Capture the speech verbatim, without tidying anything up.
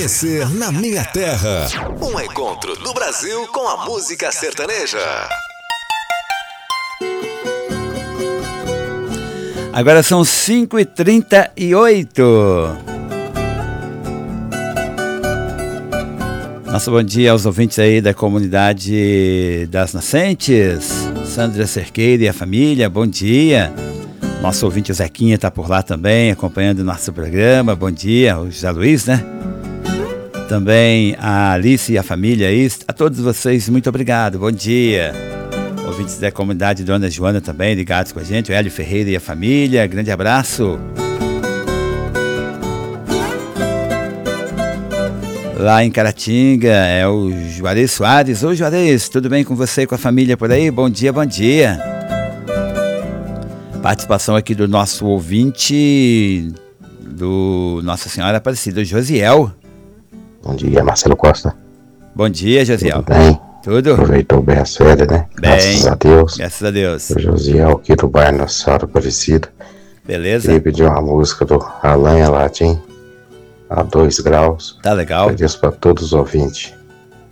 Amanhecer na Minha Terra. Um encontro do Brasil com a música sertaneja. Agora são cinco e trinta e oito. Nosso bom dia aos ouvintes aí da comunidade das Nascentes. Sandra Cerqueira e a família, bom dia. Nosso ouvinte o Zequinha está por lá também, acompanhando o nosso programa. Bom dia, o José Luiz, né? Também a Alice e a família aí. A todos vocês, muito obrigado, bom dia. Ouvintes da comunidade Dona Joana também, ligados com a gente. O Hélio Ferreira e a família, grande abraço. Lá em Caratinga é o Juarez Soares. Ô Juarez, tudo bem com você e com a família por aí? Bom dia, bom dia. Participação aqui do nosso ouvinte, do Nossa Senhora Aparecida, Josiel. Bom dia, Marcelo Costa. Bom dia, Josiel. Tudo bem? Tudo? Aproveitou bem as férias, né? Bem, graças a Deus. Graças a Deus. O Josiel aqui do bairro Nossa Senhora Aparecida. Beleza? Queria pedir uma música do Alan Latim, a dois graus. Tá legal. Agradeço para todos os ouvintes.